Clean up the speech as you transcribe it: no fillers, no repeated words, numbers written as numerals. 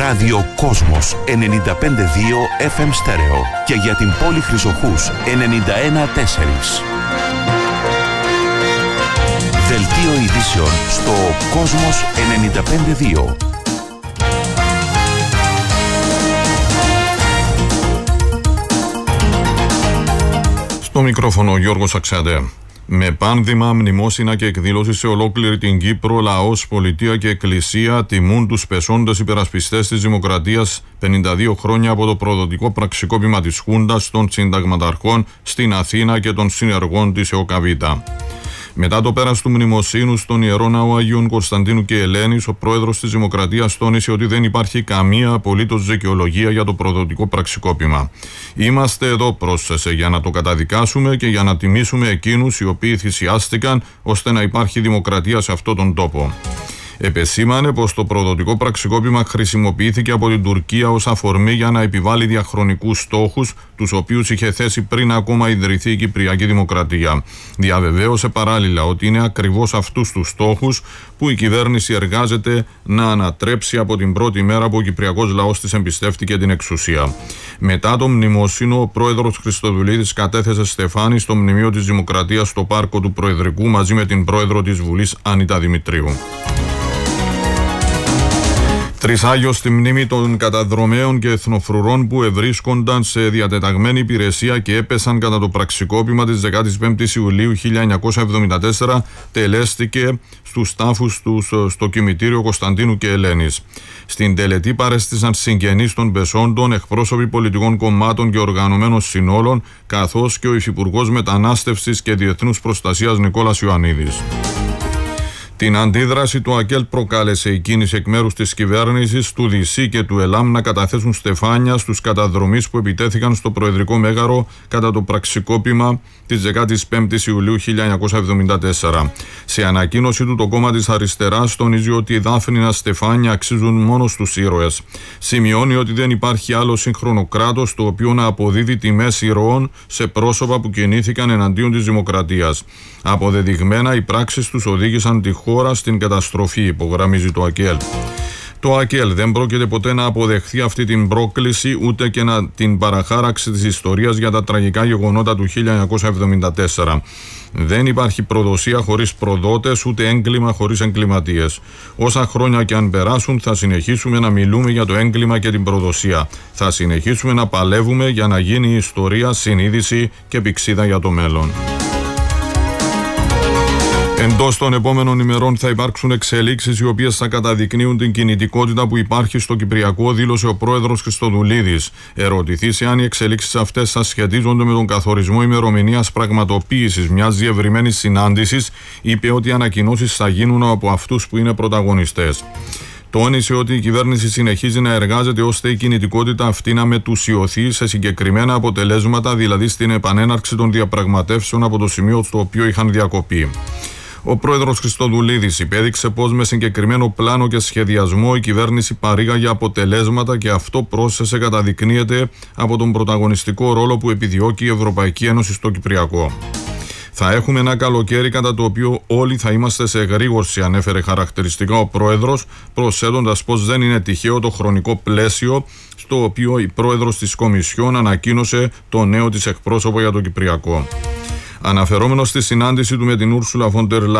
Ράδιο Κόσμος 95,2 FM στέρεο και για την πόλη Χρυσοχούς 91,4. Δελτίο ειδήσεων στο Κόσμος 95,2. Στο μικρόφωνο Γιώργος Αξιαντέ. Με πάνδημα, μνημόσυνα και εκδήλωση σε ολόκληρη την Κύπρο, λαός, πολιτεία και εκκλησία τιμούν τους πεσόντες υπερασπιστές της Δημοκρατίας 52 χρόνια από το προδοτικό πραξικόπημα της Χούντας, των συνταγματαρχών στην Αθήνα και των συνεργών της ΕΟΚΑΒΙΤΑ. Μετά το πέρας του μνημοσύνου στον Ιερό Ναό Αγίων Κωνσταντίνου και Ελένης, ο πρόεδρος της Δημοκρατίας τόνισε ότι δεν υπάρχει καμία απολύτως δικαιολογία για το προδοτικό πραξικόπημα. Είμαστε εδώ, πρόσθεσε, για να το καταδικάσουμε και για να τιμήσουμε εκείνους οι οποίοι θυσιάστηκαν ώστε να υπάρχει δημοκρατία σε αυτόν τον τόπο. Επεσήμανε πως το προδοτικό πραξικόπημα χρησιμοποιήθηκε από την Τουρκία ως αφορμή για να επιβάλλει διαχρονικούς στόχους, τους οποίους είχε θέσει πριν ακόμα ιδρυθεί η Κυπριακή Δημοκρατία. Διαβεβαίωσε παράλληλα ότι είναι ακριβώς αυτούς τους στόχους που η κυβέρνηση εργάζεται να ανατρέψει από την πρώτη μέρα που ο Κυπριακός λαός της εμπιστεύτηκε την εξουσία. Μετά το μνημόσυνο, ο πρόεδρος Χριστοδουλίδης κατέθεσε στεφάνι στο μνημείο της Δημοκρατίας στο πάρκο του Προεδρικού μαζί με την πρόεδρο της Βουλής Άννητα Δημητρίου. Τρισάγιο στη μνήμη των καταδρομέων και εθνοφρουρών που ευρίσκονταν σε διατεταγμένη υπηρεσία και έπεσαν κατά το πραξικόπημα της 15ης Ιουλίου 1974 τελέστηκε στους τάφους τους στο κημητήριο Κωνσταντίνου και Ελένης. Στην τελετή παρέστησαν συγγενείς των πεσόντων, εκπρόσωποι πολιτικών κομμάτων και οργανωμένων συνόλων, καθώς και ο Υφυπουργός Μετανάστευσης και Διεθνούς Προστασίας Νικόλας Ιωαννίδης. Την αντίδραση του ΑΚΕΛ προκάλεσε η κίνηση εκ μέρους της κυβέρνησης, του ΔΙΣΥ και του ΕΛΑΜ να καταθέσουν στεφάνια στους καταδρομείς που επιτέθηκαν στο Προεδρικό Μέγαρο κατά το πραξικόπημα της 15ης Ιουλίου 1974. Σε ανακοίνωση του, το κόμμα της Αριστεράς τονίζει ότι οι δάφνηνα στεφάνια αξίζουν μόνο στους ήρωες. Σημειώνει ότι δεν υπάρχει άλλο σύγχρονο κράτος το οποίο να αποδίδει τιμές ηρώων σε πρόσωπα που κινήθηκαν εναντίον της δημοκρατίας. Αποδεδειγμένα, οι πράξεις τους οδήγησαν τη χώρα στην καταστροφή, υπογραμμίζει το ΑΚΕΛ. Το ΑΚΕΛ δεν πρόκειται ποτέ να αποδεχθεί αυτή την πρόκληση, ούτε και να την παραχάραξη της ιστορίας για τα τραγικά γεγονότα του 1974. Δεν υπάρχει προδοσία χωρίς προδότες, ούτε έγκλημα χωρίς εγκληματίες. Όσα χρόνια και αν περάσουν, θα συνεχίσουμε να μιλούμε για το έγκλημα και την προδοσία. Θα συνεχίσουμε να παλεύουμε για να γίνει η ιστορία συνείδηση και πηξίδα για το μέλλον. Εντός των επόμενων ημερών θα υπάρξουν εξελίξεις οι οποίες θα καταδεικνύουν την κινητικότητα που υπάρχει στο Κυπριακό, δήλωσε ο πρόεδρος Χριστοδουλίδης. Ερωτηθείς εάν οι εξελίξεις αυτές θα σχετίζονται με τον καθορισμό ημερομηνίας πραγματοποίησης μιας διευρυμένης συνάντησης, είπε ότι οι ανακοινώσεις θα γίνουν από αυτούς που είναι πρωταγωνιστές. Τόνισε ότι η κυβέρνηση συνεχίζει να εργάζεται ώστε η κινητικότητα αυτή να μετουσιωθεί σε συγκεκριμένα αποτελέσματα, δηλαδή στην επανέναρξη των διαπραγματεύσεων από το σημείο στο οποίο είχαν διακοπεί. Ο πρόεδρος Χριστοδουλίδης υπέδειξε πως με συγκεκριμένο πλάνο και σχεδιασμό η κυβέρνηση παρήγαγε αποτελέσματα και αυτό, πρόσθεσε, καταδεικνύεται από τον πρωταγωνιστικό ρόλο που επιδιώκει η Ευρωπαϊκή Ένωση στο Κυπριακό. Θα έχουμε ένα καλοκαίρι κατά το οποίο όλοι θα είμαστε σε εγρήγορση, ανέφερε χαρακτηριστικά ο πρόεδρος, προσθέτοντας πως δεν είναι τυχαίο το χρονικό πλαίσιο στο οποίο η πρόεδρος της Κομισιόν ανακοίνωσε το νέο της εκπρόσωπο για το Κυπριακό. Αναφερόμενος στη συνάντηση του με την Ούρσουλα Φον ντερ